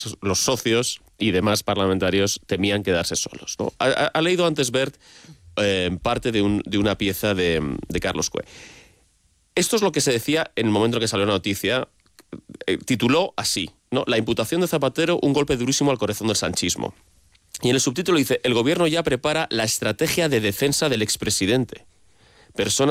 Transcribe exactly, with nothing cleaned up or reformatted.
los socios y demás parlamentarios temían quedarse solos, ¿no? Ha, ha leído antes Bert eh, parte de, un, de una pieza de, de Carlos Cue. Esto es lo que se decía en el momento en que salió la noticia. Eh, tituló así, ¿no? La imputación de Zapatero, un golpe durísimo al corazón del sanchismo. Y en el subtítulo dice: el gobierno ya prepara la estrategia de defensa del expresidente. Persona